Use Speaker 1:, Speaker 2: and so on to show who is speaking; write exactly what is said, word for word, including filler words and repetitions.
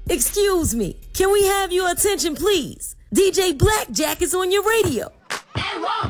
Speaker 1: Excuse me, can we have your attention, please? D J Blackjack is on your radio.